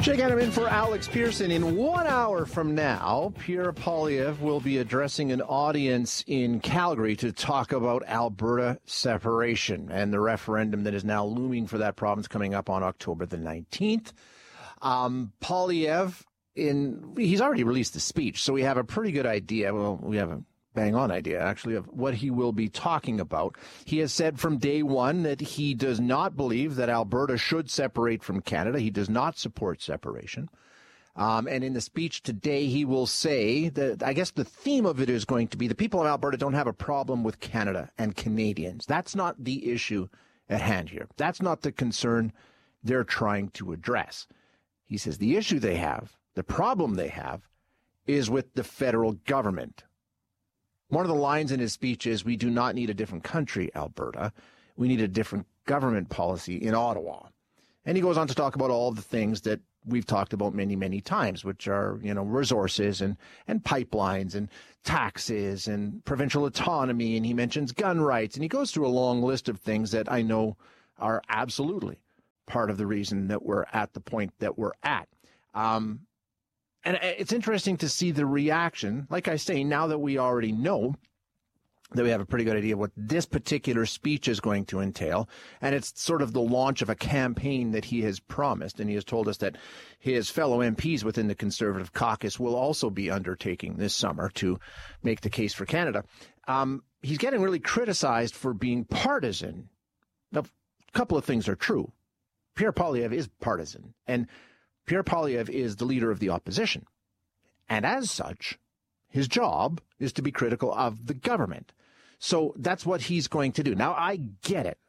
Check out him in for Alex Pearson. In 1 hour from now, Pierre Poilievre will be addressing an audience in Calgary to talk about Alberta separation and the referendum that is now looming for that province coming up on October the 19th. Poilievre, he's already released the speech, so we have a pretty good idea. Well, we have a bang-on idea, actually, of what he will be talking about. He has said from day one that he does not believe that Alberta should separate from Canada. He does not support separation. And in the speech today, he will say that, I guess the theme of it is going to be the people of Alberta don't have a problem with Canada and Canadians. That's not the issue at hand here. That's not the concern they're trying to address. He says the issue they have, the problem they have, is with the federal government. One of the lines in his speech is, we do not need a different country, Alberta. We need a different government policy in Ottawa. And he goes on to talk about all the things that we've talked about many, many times, which are, resources and pipelines and taxes and provincial autonomy. And he mentions gun rights. And he goes through a long list of things that I know are absolutely part of the reason that we're at the point that we're at. And it's interesting to see the reaction. Like I say, now that we already know that we have a pretty good idea of what this particular speech is going to entail, and it's sort of the launch of a campaign that he has promised, and he has told us that his fellow MPs within the Conservative caucus will also be undertaking this summer to make the case for Canada. He's getting really criticized for being partisan. Now, a couple of things are true. Pierre Poilievre is partisan, and Pierre Poilievre is the leader of the opposition. And as such, his job is to be critical of the government. So that's what he's going to do. Now, I get it.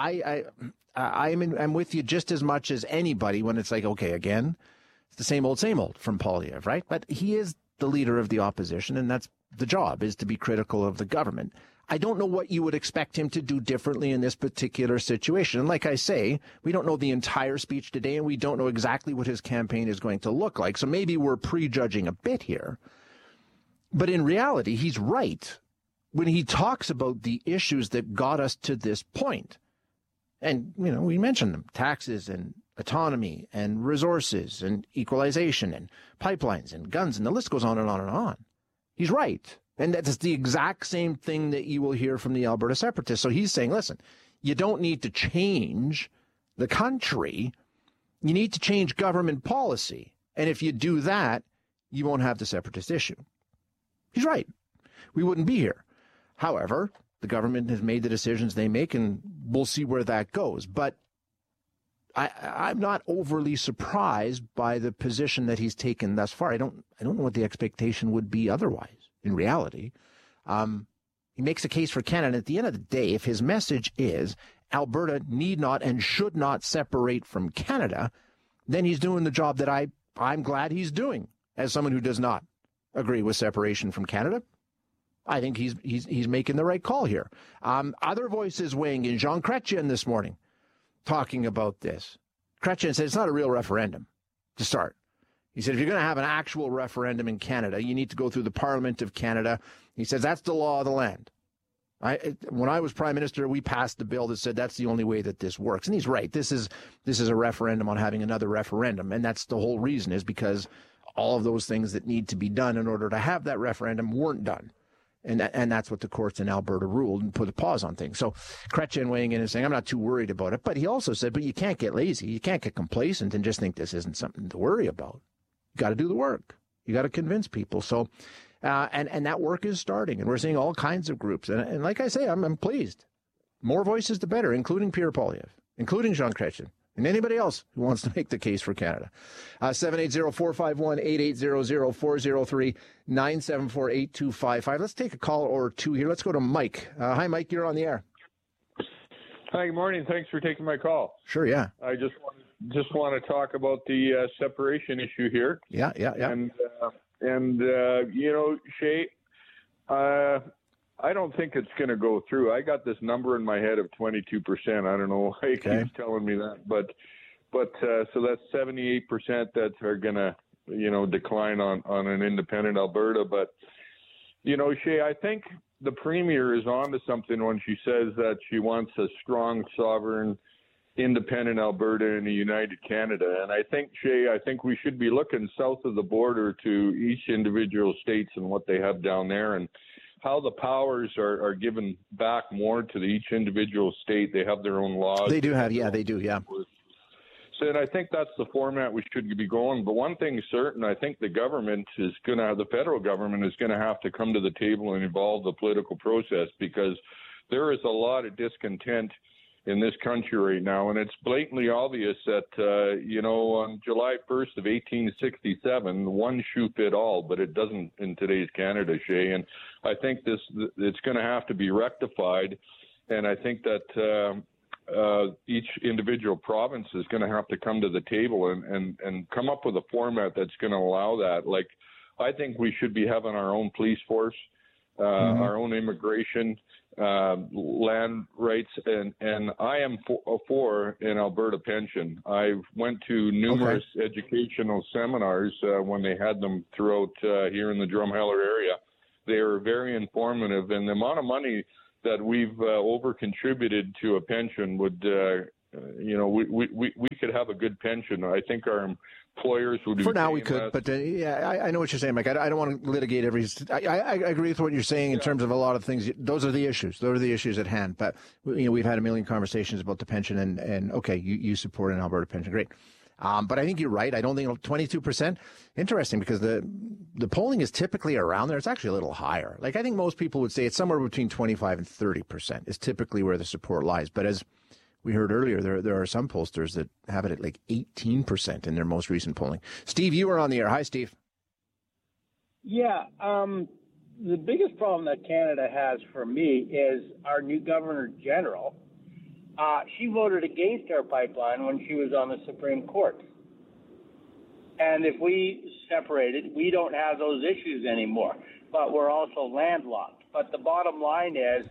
I'm with you just as much as anybody when it's like, okay, again, it's the same old from Poilievre, right? But he is the leader of the opposition, and that's the job, is to be critical of the government. I don't know what you would expect him to do differently in this particular situation. And like I say, we don't know the entire speech today, and we don't know exactly what his campaign is going to look like. So maybe we're prejudging a bit here. But in reality, he's right when he talks about the issues that got us to this point. And, we mentioned them, taxes and autonomy and resources and equalization and pipelines and guns, and the list goes on and on and on. He's right. And that's the exact same thing that you will hear from the Alberta separatists. So he's saying, listen, you don't need to change the country. You need to change government policy. And if you do that, you won't have the separatist issue. He's right. We wouldn't be here. However, the government has made the decisions they make, and we'll see where that goes. But I'm not overly surprised by the position that he's taken thus far. I don't know what the expectation would be otherwise. In reality, he makes a case for Canada. And at the end of the day, if his message is Alberta need not and should not separate from Canada, then he's doing the job that I'm glad he's doing as someone who does not agree with separation from Canada. I think he's making the right call here. Other voices weighing in. Jean Chrétien this morning talking about this. Chrétien said it's not a real referendum to start. He said, if you're going to have an actual referendum in Canada, you need to go through the Parliament of Canada. He says that's the law of the land. When I was Prime Minister, we passed the bill that said that's the only way that this works. And he's right. This is a referendum on having another referendum. And that's the whole reason, is because all of those things that need to be done in order to have that referendum weren't done. And that's what the courts in Alberta ruled and put a pause on things. So Chrétien weighing in and saying, I'm not too worried about it. But he also said, but you can't get lazy. You can't get complacent and just think this isn't something to worry about. You got to do the work. You got to convince people. So, and that work is starting, and we're seeing all kinds of groups. And like I say, I'm pleased. More voices, the better, including Pierre Poilievre, including Jean Chrétien, and anybody else who wants to make the case for Canada. 780-451-8800, 403-974-8255. Let's take a call or two here. Let's go to Mike. Hi, Mike. You're on the air. Hi, good morning. Thanks for taking my call. Sure, yeah. I just want to talk about the separation issue here. Yeah. And Shay, I don't think it's going to go through. I got this number in my head of 22%. I don't know why he keeps telling me that, but so that's 78% that are going to, decline on an independent Alberta. But, Shay, I think the Premier is onto something when she says that she wants a strong, sovereign, independent Alberta and a united Canada. And I think, Shay, we should be looking south of the border to each individual states and what they have down there, and how the powers are given back more to each individual state. They have their own laws. They do have, they do. So, and I think that's the format we should be going. But one thing is certain, I think the federal government is going to have to come to the table and involve the political process, because there is a lot of discontent in this country right now. And it's blatantly obvious that, on July 1st of 1867, one shoe fit all, but it doesn't in today's Canada, Shay. And I think it's going to have to be rectified. And I think that each individual province is going to have to come to the table and come up with a format that's going to allow that. Like, I think we should be having our own police force, our own immigration, land rights, and I am for an Alberta pension. I went to numerous educational seminars when they had them throughout here in the Drumheller area. They were very informative, and the amount of money that we've over-contributed to a pension would, we could have a good pension. I think our employers would. For now, we could, but I know what you're saying, Mike. I don't want to litigate every. I agree with what you're saying in terms of a lot of things. Those are the issues. Those are the issues at hand. But we've had a million conversations about the pension, and okay, you support an Alberta pension, great. But I think you're right. I don't think 22%. Interesting, because the polling is typically around there. It's actually a little higher. Like, I think most people would say it's somewhere between 25 and 30% is typically where the support lies. But as we heard earlier, there are some pollsters that have it at like 18% in their most recent polling. Steve, you were on the air. Hi, Steve. Yeah. The biggest problem that Canada has for me is our new Governor General. She voted against our pipeline when she was on the Supreme Court. And if we separated, we don't have those issues anymore. But we're also landlocked. But the bottom line is,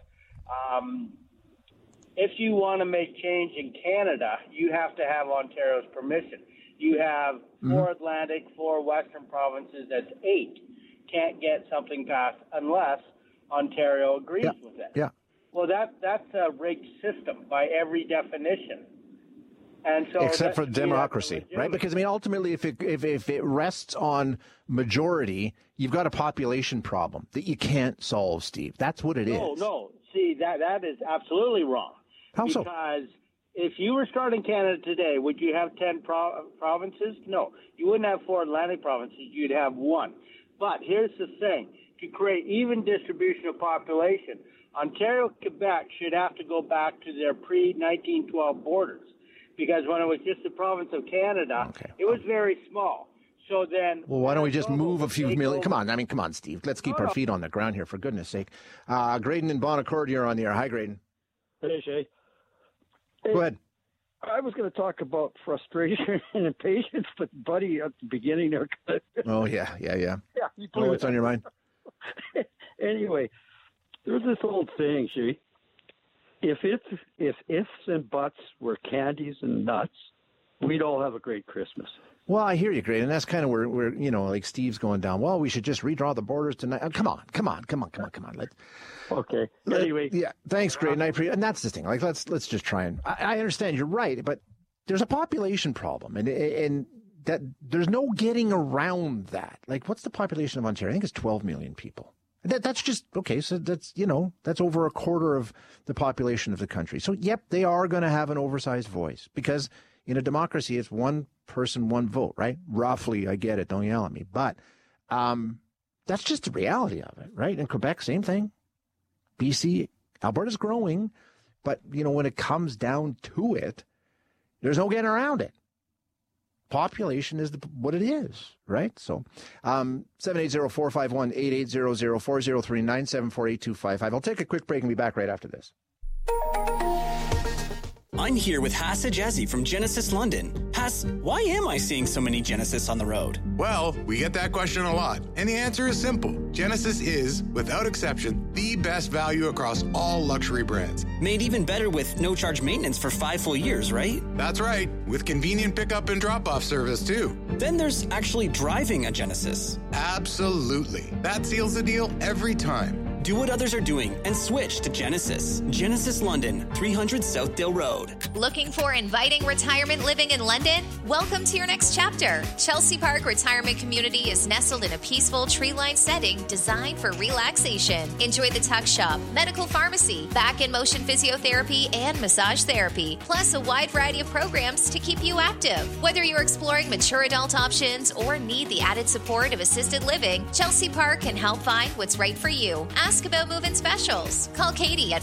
if you want to make change in Canada, you have to have Ontario's permission. You have 4 Atlantic, 4 Western provinces, that's 8. Can't get something passed unless Ontario agrees with it. Yeah. Well, that's a rigged system by every definition. And so except for democracy, right? Because, ultimately, if it rests on majority, you've got a population problem that you can't solve, Steve. That's what it is. No. See, that is absolutely wrong. How so? Because if you were starting Canada today, would you have 10 provinces? No. You wouldn't have 4 Atlantic provinces. You'd have 1. But here's the thing. To create even distribution of population, Ontario, Quebec should have to go back to their pre-1912 borders, because when it was just the province of Canada, it was very small. So then, well, why don't we just move a few million? Come on, Steve. Let's keep our feet on the ground here, for goodness sake. Graydon and Bonaccord, you're on the air. Hi, Graydon. Hey, Shay. Go ahead. I was going to talk about frustration and impatience, but Buddy at the beginning there. Oh yeah. What's on your mind? Anyway. There's this old saying, Shay. If ifs and buts were candies and nuts, we'd all have a great Christmas. Well, I hear you, Graydon. That's kind of where like Steve's going down. Well, we should just redraw the borders tonight. Oh, come on. Okay. Anyway. Yeah. Thanks, Graydon. I appreciate. And that's the thing. Like, let's just try and. I understand you're right, but there's a population problem, and that there's no getting around that. Like, what's the population of Ontario? I think it's 12 million people. That's just, okay, so that's over a quarter of the population of the country. So, yep, they are going to have an oversized voice, because in a democracy, it's one person, one vote, right? Roughly, I get it, don't yell at me. But that's just the reality of it, right? In Quebec, same thing. BC, Alberta's growing, but, when it comes down to it, there's no getting around it. Population is what it is, right? So 780-451-8800, 403-974-8255. I'll take a quick break and be back right after this. I'm here with Hass Ajazi from Genesis London. Hass, why am I seeing so many Genesis on the road? Well, we get that question a lot, and the answer is simple. Genesis is, without exception, the best value across all luxury brands. Made even better with no-charge maintenance for 5 full years, right? That's right, with convenient pickup and drop-off service, too. Then there's actually driving a Genesis. Absolutely. That seals the deal every time. Do what others are doing and switch to Genesis. Genesis London, 300 Southdale Road. Looking for inviting retirement living in London? Welcome to your next chapter. Chelsea Park Retirement Community is nestled in a peaceful tree-lined setting designed for relaxation. Enjoy the tuck shop, medical pharmacy, back and motion physiotherapy, and massage therapy, plus a wide variety of programs to keep you active. Whether you're exploring mature adult options or need the added support of assisted living, Chelsea Park can help find what's right for you. Ask about move-in specials. Call Katie at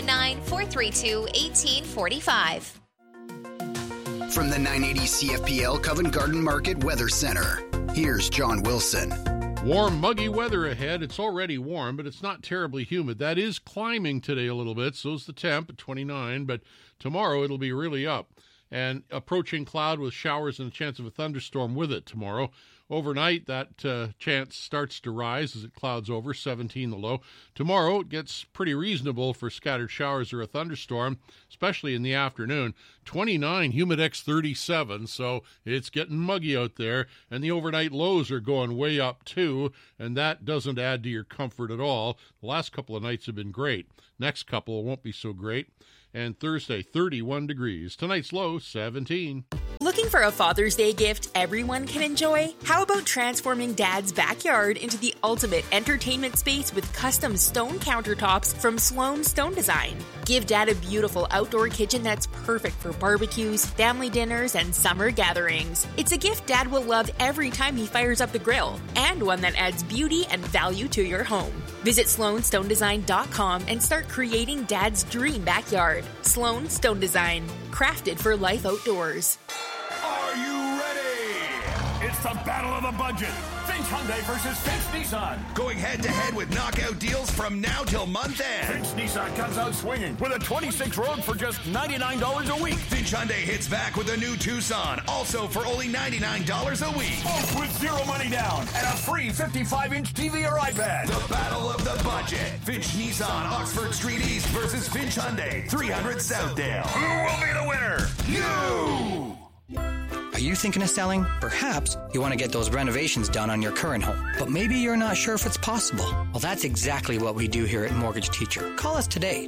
519-432-1845. From the 980 CFPL Covent Garden Market Weather Center, here's John Wilson. Warm, muggy weather ahead. It's already warm, but it's not terribly humid. That is climbing today a little bit. So's the temp at 29, but tomorrow it'll be really up. And approaching cloud with showers and a chance of a thunderstorm with it tomorrow. Overnight, that chance starts to rise as it clouds over, 17 the low. Tomorrow, it gets pretty reasonable for scattered showers or a thunderstorm, especially in the afternoon. 29, Humidex 37, so it's getting muggy out there. And the overnight lows are going way up, too, and that doesn't add to your comfort at all. The last couple of nights have been great. Next couple won't be so great. And Thursday, 31 degrees. Tonight's low, 17. Looking for a Father's Day gift everyone can enjoy? How about transforming Dad's backyard into the ultimate entertainment space with custom stone countertops from Sloan Stone Design? Give Dad a beautiful outdoor kitchen that's perfect for barbecues, family dinners, and summer gatherings. It's a gift Dad will love every time he fires up the grill, and one that adds beauty and value to your home. Visit SloanStoneDesign.com and start creating Dad's dream backyard. Sloan Stone Design, crafted for life outdoors. Are you ready? It's the battle of the budget. Finch Hyundai versus Finch Nissan. Going head-to-head with knockout deals from now till month end. Finch Nissan comes out swinging with a 26 Rogue for just $99 a week. Finch Hyundai hits back with a new Tucson, also for only $99 a week. Both with zero money down and a free 55-inch TV or iPad. The battle of the budget. Finch Nissan, Oxford Street East versus Finch Hyundai, 300 Southdale. Who will be the winner? You! Are you thinking of selling? Perhaps you want to get those renovations done on your current home, but maybe you're not sure if it's possible. Well, that's exactly what we do here at Mortgage Teacher. Call us today,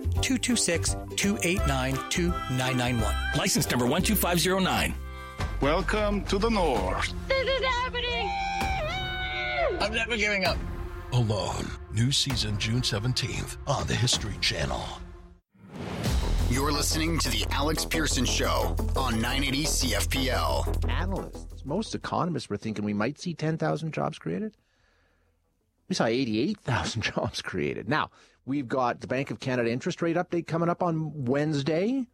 226-289-2991. License number 12509. Welcome to the North. This is happening! I'm never giving up. Alone. New season June 17th on the History Channel. You're listening to The Alex Pearson Show on 980 CFPL. Analysts, most economists were thinking we might see 10,000 jobs created. We saw 88,000 jobs created. Now, we've got the Bank of Canada interest rate update coming up on Wednesday.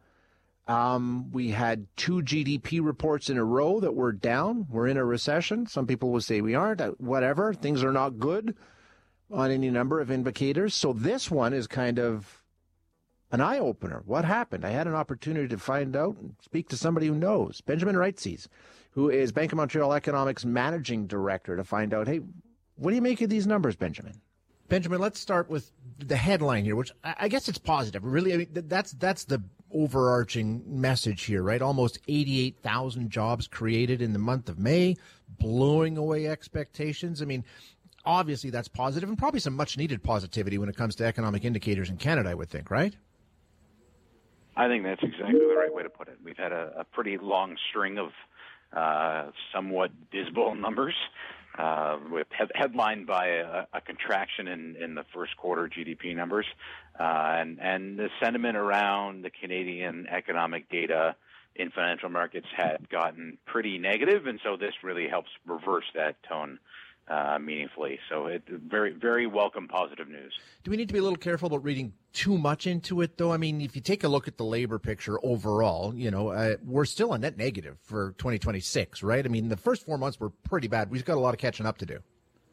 We had 2 GDP reports in a row that were down. We're in a recession. Some people will say we aren't. Whatever. Things are not good on any number of indicators. So this one is kind of an eye-opener. What happened? I had an opportunity to find out and speak to somebody who knows, Benjamin Reitzes, who is Bank of Montreal Economics Managing Director, to find out, hey, what do you make of these numbers, Benjamin? Benjamin, let's start with the headline here, which I guess it's positive. Really, I mean, that's the overarching message here, right? Almost 88,000 jobs created in the month of May, blowing away expectations. I mean, obviously that's positive and probably some much-needed positivity when it comes to economic indicators in Canada, I would think, right? I think that's exactly the right way to put it. We've had a pretty long string of somewhat dismal numbers, headlined by a contraction in the first quarter GDP numbers, and the sentiment around the Canadian economic data in financial markets had gotten pretty negative, and so this really helps reverse that tone meaningfully. So it's very, very welcome positive news. Do we need to be a little careful about reading too much into it, though? I mean, if you take a look at the labor picture overall, we're still a net negative for 2026, right? I mean, the first 4 months were pretty bad. We've got a lot of catching up to do.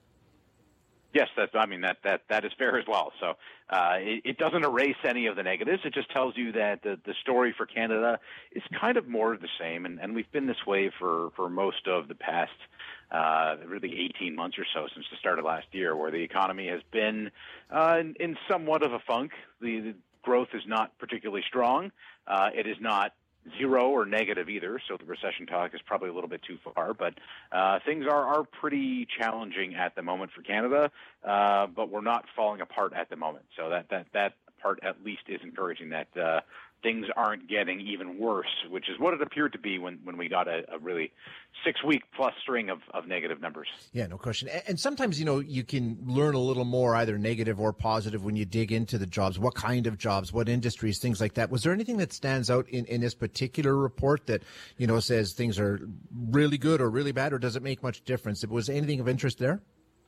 Yes, that is fair as well. So it doesn't erase any of the negatives. It just tells you that the story for Canada is kind of more of the same, and we've been this way for most of the past really 18 months or so since the start of last year, where the economy has been in somewhat of a funk. The growth is not particularly strong. It is not zero or negative either, so the recession talk is probably a little bit too far. But things are pretty challenging at the moment for Canada, but we're not falling apart at the moment. So that part at least is encouraging, that things aren't getting even worse, which is what it appeared to be when we got a really 6-week plus string of negative numbers. Yeah, no question. And sometimes, you can learn a little more, either negative or positive, when you dig into the jobs. What kind of jobs, what industries, things like that. Was there anything that stands out in this particular report that, says things are really good or really bad, or does it make much difference? Was anything of interest there?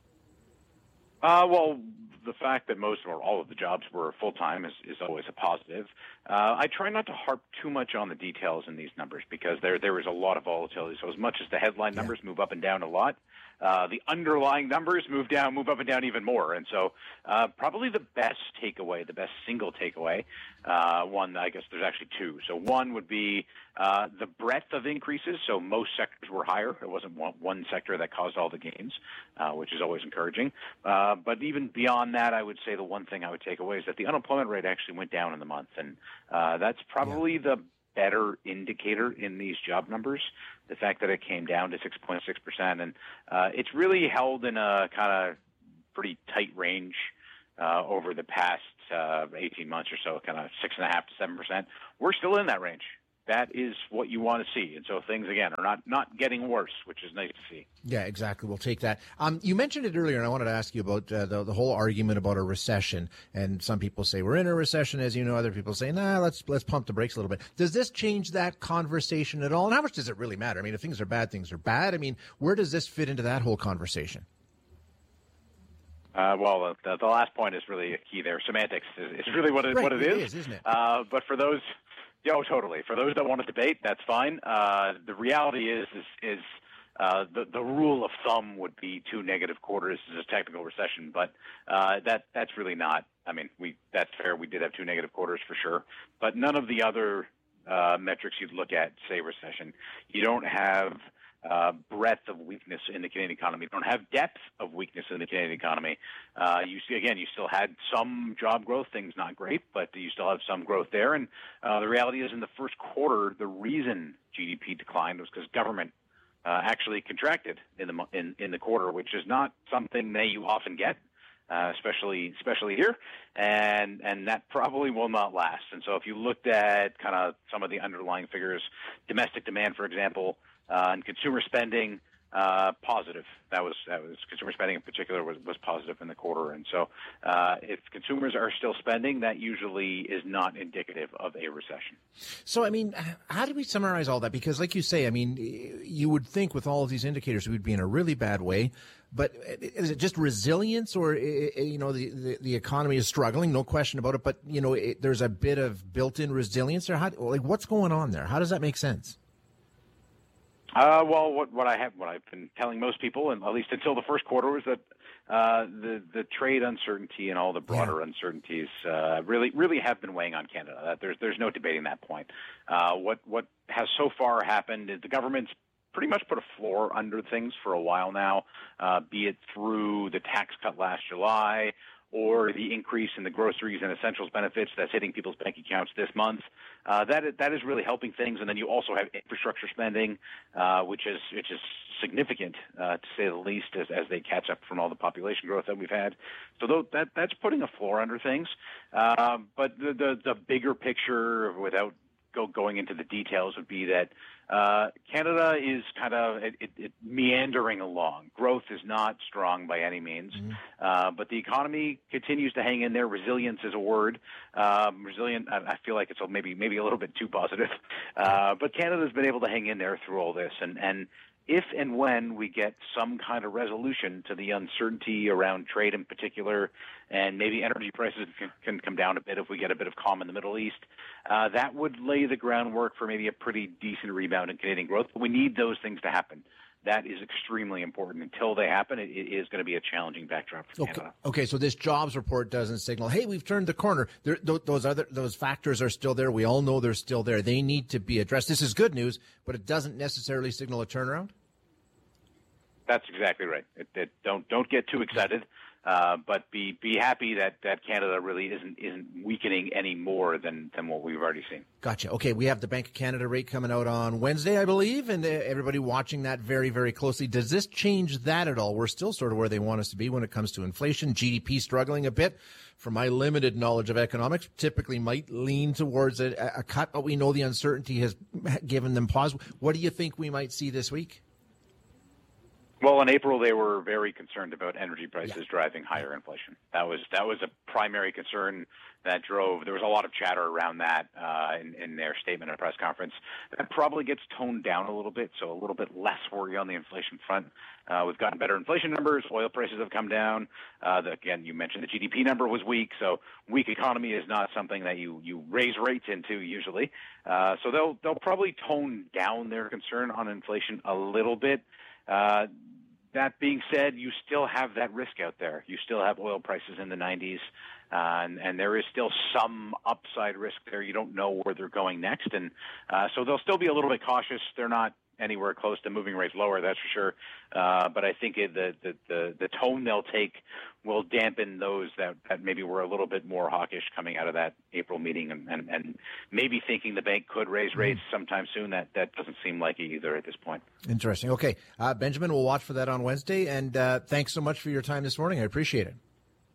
Well, the fact that most or all of the jobs were full-time is always a positive. I try not to harp too much on the details in these numbers because there is a lot of volatility. So as much as the headline numbers move up and down a lot, the underlying numbers move up and down even more. And so probably the best takeaway, the best single takeaway, one, I guess there's actually two. So one would be the breadth of increases. So most sectors were higher. It wasn't one sector that caused all the gains, which is always encouraging. But even beyond that, I would say the one thing I would take away is that the unemployment rate actually went down in the month. And that's probably the better indicator in these job numbers, the fact that it came down to 6.6%. And it's really held in a kind of pretty tight range over the past 18 months or so, kind of 6.5% to 7%. We're still in that range. That is what you want to see. And so things, again, are not getting worse, which is nice to see. Yeah, exactly. We'll take that. You mentioned it earlier, and I wanted to ask you about the whole argument about a recession. And some people say we're in a recession, as you know. Other people say, nah, let's pump the brakes a little bit. Does this change that conversation at all? And how much does it really matter? I mean, if things are bad, things are bad. I mean, where does this fit into that whole conversation? Well, the last point is really a key there. Semantics is really what it is, isn't it? But for those... Yeah, totally. For those that want to debate, that's fine. The reality is the rule of thumb would be 2 negative quarters is a technical recession, but that's really not. I mean, that's fair. We did have 2 negative quarters for sure, but none of the other metrics you'd look at say recession. You don't have breadth of weakness in the Canadian economy. You don't have depth of weakness in the Canadian economy. You still had some job growth, things not great, but you still have some growth there. And the reality is in the first quarter, the reason GDP declined was because government actually contracted in the quarter, which is not something that you often get. Especially here, and that probably will not last. And so if you looked at kind of some of the underlying figures, domestic demand, for example, and consumer spending, positive. That was consumer spending in particular was positive in the quarter. And so if consumers are still spending, that usually is not indicative of a recession. So, I mean, how do we summarize all that? Because like you say, I mean, you would think with all of these indicators we'd be in a really bad way. But is it just resilience, or the economy is struggling, no question about it? But there's a bit of built-in resilience, or what's going on there? How does that make sense? Well, what I've been telling most people, and at least until the first quarter, was that the trade uncertainty and all the broader uncertainties really have been weighing on Canada. There's no debating that point. What has so far happened is the government's pretty much put a floor under things for a while now, be it through the tax cut last July or the increase in the groceries and essentials benefits that's hitting people's bank accounts this month. That is really helping things. And then you also have infrastructure spending, which is significant, to say the least, as they catch up from all the population growth that we've had. So that's putting a floor under things. But the bigger picture, without going into the details, would be that Canada is kind of it meandering along. Growth is not strong by any means, but the economy continues to hang in there. Resilience is a word. Resilient, I feel like it's maybe a little bit too positive, but Canada's been able to hang in there through all this. And if and when we get some kind of resolution to the uncertainty around trade in particular, and maybe energy prices can come down a bit if we get a bit of calm in the Middle East, that would lay the groundwork for maybe a pretty decent rebound in Canadian growth. But we need those things to happen. That is extremely important. Until they happen, it is going to be a challenging backdrop for Canada. Okay, so this jobs report doesn't signal, hey, we've turned the corner. Those factors are still there. We all know they're still there. They need to be addressed. This is good news, but it doesn't necessarily signal a turnaround? That's exactly right. Don't get too excited. But be happy that Canada really isn't weakening any more than what we've already seen. Gotcha. Okay, we have the Bank of Canada rate coming out on Wednesday, I believe, and everybody watching that very, very closely. Does this change that at all? We're still sort of where they want us to be when it comes to inflation. GDP struggling a bit. From my limited knowledge of economics, typically might lean towards a cut, but we know the uncertainty has given them pause. What do you think we might see this week? Well, in April, they were very concerned about energy prices driving higher inflation. That was a primary concern that drove. There was a lot of chatter around that in their statement at a press conference. That probably gets toned down a little bit, so a little bit less worry on the inflation front. We've gotten better inflation numbers. Oil prices have come down. Again, you mentioned the GDP number was weak, so weak economy is not something that you raise rates into usually. So they'll probably tone down their concern on inflation a little bit. That being said, you still have that risk out there. You still have oil prices in the 90s, and there is still some upside risk there. You don't know where they're going next, and so they'll still be a little bit cautious. They're not anywhere close to moving rates lower, that's for sure. But I think the tone they'll take will dampen those that maybe were a little bit more hawkish coming out of that April meeting and maybe thinking the bank could raise rates sometime soon. That doesn't seem like it either at this point. Interesting. Okay. Benjamin, we'll watch for that on Wednesday. And thanks so much for your time this morning. I appreciate it.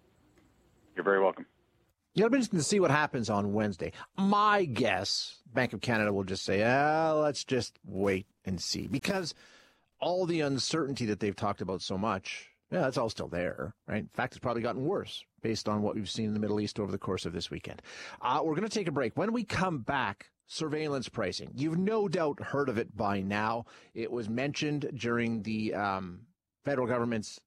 You're very welcome. Yeah, it'll be interesting to see what happens on Wednesday. My guess, Bank of Canada will just say, let's just wait and see. Because all the uncertainty that they've talked about so much, that's all still there, right? In fact, it's probably gotten worse based on what we've seen in the Middle East over the course of this weekend. We're going to take a break. When we come back, surveillance pricing. You've no doubt heard of it by now. It was mentioned during the federal government's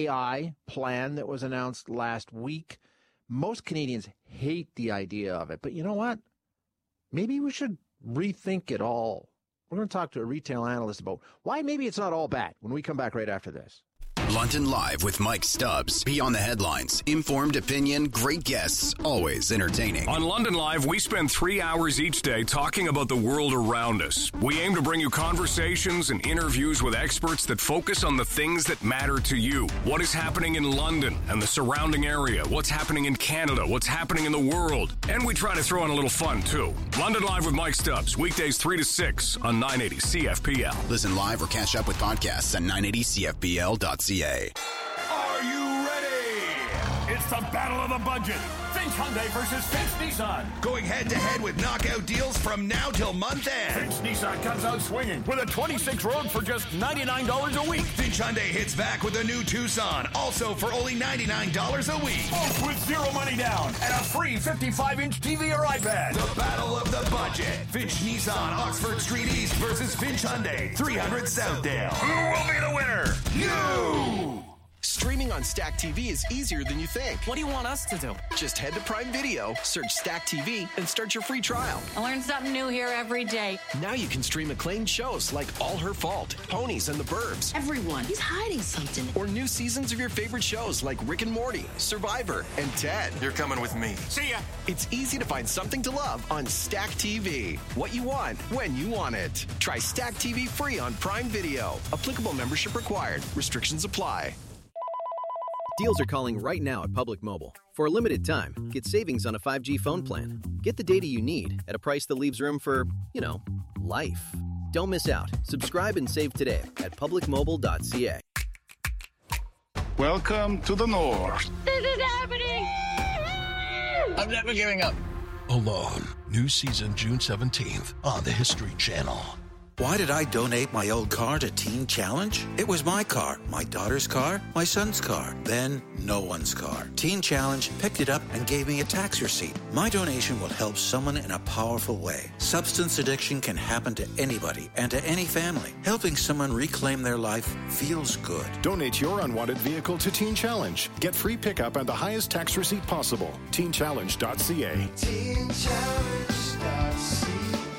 AI plan that was announced last week. Most Canadians hate the idea of it, but you know what? Maybe we should rethink it all. We're going to talk to a retail analyst about why maybe it's not all bad when we come back right after this. London Live with Mike Stubbs. Beyond the headlines. Informed opinion, great guests, always entertaining. On London Live, we spend 3 hours each day talking about the world around us. We aim to bring you conversations and interviews with experts that focus on the things that matter to you. What is happening in London and the surrounding area? What's happening in Canada? What's happening in the world? And we try to throw in a little fun, too. London Live with Mike Stubbs, weekdays 3 to 6 on 980 CFPL. Listen live or catch up with podcasts at 980CFPL.ca. Are you ready? It's the battle of the budget. Finch Hyundai versus Finch Nissan. Going head-to-head with knockout deals from now till month end. Finch Nissan comes out swinging with a 26 Rogue for just $99 a week. Finch Hyundai hits back with a new Tucson, also for only $99 a week. Both with zero money down and a free 55-inch TV or iPad. The battle of the budget. Finch Nissan, Oxford Street East versus Finch Hyundai, 300 Southdale. Who will be the winner? You! Streaming on Stack TV is easier than you think. What do you want us to do? Just head to Prime Video, search Stack TV, and start your free trial. I learn something new here every day. Now you can stream acclaimed shows like All Her Fault, Ponies, and the Burbs. Everyone, he's hiding something. Or new seasons of your favorite shows like Rick and Morty, Survivor, and Ted. You're coming with me. See ya. It's easy to find something to love on Stack TV. What you want, when you want it. Try Stack TV free on Prime Video. Applicable membership required. Restrictions apply. Deals are calling right now at Public Mobile. For a limited time, get savings on a 5G phone plan. Get the data you need at a price that leaves room for, life. Don't miss out. Subscribe and save today at publicmobile.ca. Welcome to the North. This is happening! I'm never giving up. Alone. New season June 17th on the History Channel. Why did I donate my old car to Teen Challenge? It was my car, my daughter's car, my son's car, then no one's car. Teen Challenge picked it up and gave me a tax receipt. My donation will help someone in a powerful way. Substance addiction can happen to anybody and to any family. Helping someone reclaim their life feels good. Donate your unwanted vehicle to Teen Challenge. Get free pickup and the highest tax receipt possible. TeenChallenge.ca. TeenChallenge.ca.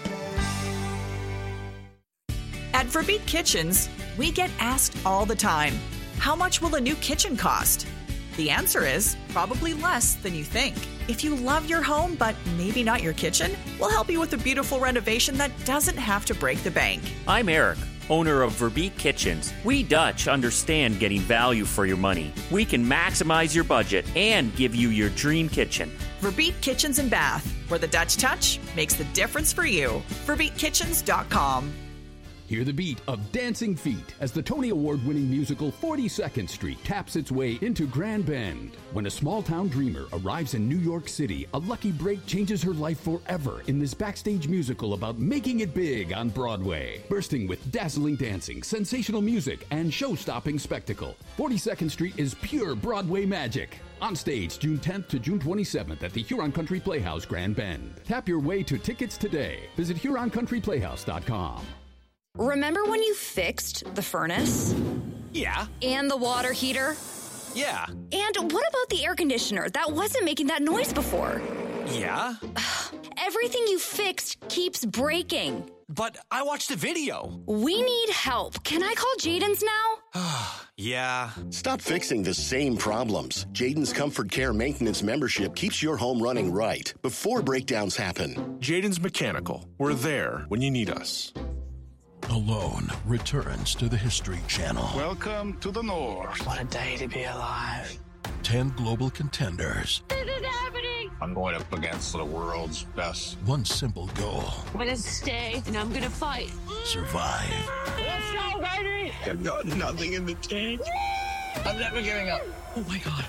At Verbeet Kitchens, we get asked all the time, how much will a new kitchen cost? The answer is probably less than you think. If you love your home, but maybe not your kitchen, we'll help you with a beautiful renovation that doesn't have to break the bank. I'm Eric. owner of Verbeek Kitchens. We Dutch understand getting value for your money. We can maximize your budget and give you your dream kitchen. Verbeek Kitchens and Bath, where the Dutch touch makes the difference for you. VerbeekKitchens.com. Hear the beat of Dancing Feet as the Tony Award-winning musical 42nd Street taps its way into Grand Bend. When a small-town dreamer arrives in New York City, a lucky break changes her life forever in this backstage musical about making it big on Broadway. Bursting with dazzling dancing, sensational music, and show-stopping spectacle, 42nd Street is pure Broadway magic. On stage June 10th to June 27th at the Huron Country Playhouse, Grand Bend. Tap your way to tickets today. Visit HuronCountryPlayhouse.com. Remember when you fixed the furnace? Yeah. And the water heater? Yeah. And what about the air conditioner that wasn't making that noise before? Yeah. Everything you fixed keeps breaking. But I watched a video. We need help. Can I call Jaden's now? Yeah. Stop fixing the same problems. Jaden's Comfort Care Maintenance membership keeps your home running right before breakdowns happen. Jaden's Mechanical. We're there when you need us. Alone returns to the History Channel. Welcome to the North. What a day to be alive. 10 global contenders. This is happening. I'm going up against the world's best. One simple goal. I'm going to stay and I'm going to fight. Survive. Let's go, baby. I've got nothing in the tank. I'm never giving up. Oh, my God.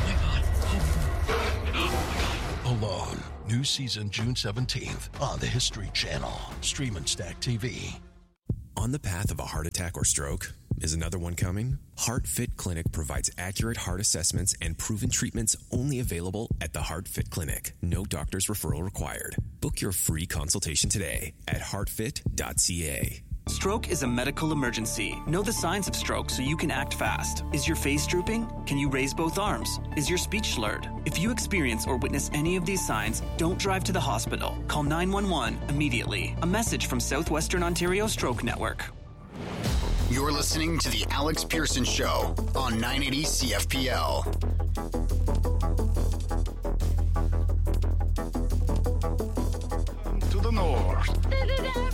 Oh, my God. Alone. New season June 17th on the History Channel. Stream and Stack TV. On the path of a heart attack or stroke? Is another one coming? HeartFit Clinic provides accurate heart assessments and proven treatments only available at the HeartFit Clinic. No doctor's referral required. Book your free consultation today at heartfit.ca. Stroke is a medical emergency. Know the signs of stroke so you can act fast. Is your face drooping? Can you raise both arms? Is your speech slurred? If you experience or witness any of these signs, don't drive to the hospital. Call 911 immediately. A message from Southwestern Ontario Stroke Network. You're listening to The Alex Pearson Show on 980 CFPL. To the North.